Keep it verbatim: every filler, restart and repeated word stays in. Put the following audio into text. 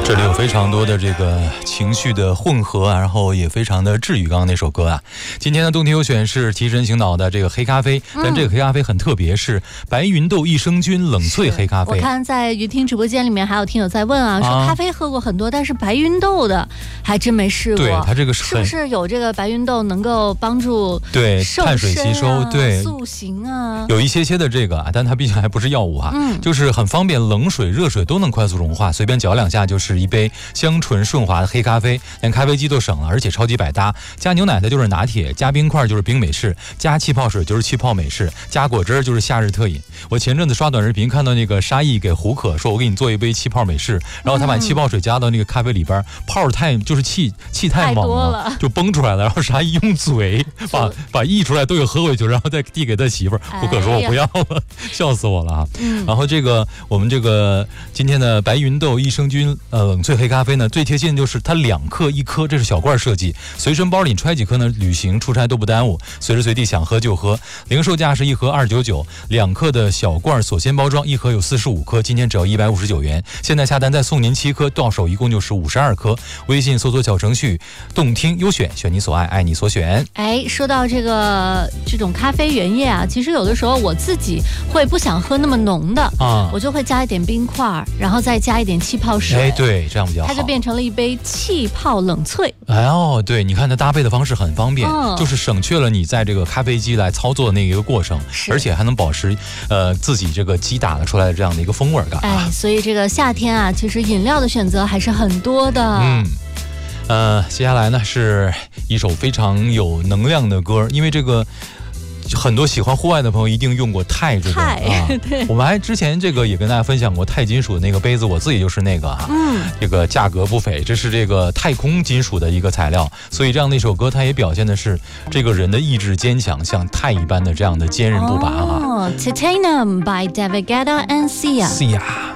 这里有非常多的这个情绪的混合啊，然后也非常的治愈。刚刚那首歌啊，今天的动听优选是提神醒脑的这个黑咖啡，但这个黑咖啡很特别，是白芸豆益生菌冷萃黑咖啡。 我看在云听直播间里面还有听友在问啊，说咖啡喝过很多，但是白芸豆的还真没试过。 对，它这个是不是有这个白芸豆能够帮助对碳水吸收，对塑形啊， 有一些些的这个啊，但它毕竟还不是药物啊，嗯，就是很方便，冷水、热水都能快速融化，随便搅两下就是一杯香醇顺滑的黑咖啡，连咖啡机都省了，而且超级百搭。加牛奶的就是拿铁，加冰块就是冰美式，加气泡水就是气泡美式，加果汁就是夏日特饮。我前阵子刷短视频看到那个沙溢给胡可说，我给你做一杯气泡美式，然后他把气泡水加到那个咖啡里边，泡太就是气气太猛了，就崩出来了。然后沙溢用嘴把把溢出来都给喝回去，然后再递给他媳妇儿。胡可说我不要了，笑死我了啊！然后这个我们这个今天的白芸豆益生菌呃冷萃黑咖啡呢，最贴近的就是它两克一颗，这是小罐设计，随身包里揣几颗呢，旅行出差都不耽误，随时随地想喝就喝。零售价是一盒二九九，两克的小罐锁鲜包装，一盒有四十五颗，今天只要一百五十九元。现在下单再送您七颗，到手一共就是五十二颗。微信搜索小程序动听优选，选你所爱，爱你所选。 哎，说到这个这种咖啡原液啊，其实有的时候我自己会不想喝那么浓的啊，我就会加一点冰块，然后再加一点气泡水。 哎，对，这样比较好， 它就变成了一杯气泡冷萃。 哎哦，对，你看它搭配的方式很方便，哦、就是省去了你在这个咖啡机来操作的那一个过程，而且还能保持呃自己这个机打了出来的这样的一个风味感、啊。 哎，所以这个夏天啊，其实饮料的选择还是很多的。 嗯。呃，接下来呢是一首非常有能量的歌，因为这个很多喜欢户外的朋友一定用过钛这个啊， 对， 我们还之前这个也跟大家分享过钛金属的那个杯子，我自己就是那个啊，嗯，这个价格不菲，这是这个太空金属的一个材料，所以这样的一首歌，它也表现的是这个人的意志坚强，像钛一般的这样的坚韧不拔啊。 哦 ，Titanium by David Guetta and Sia。 Sia。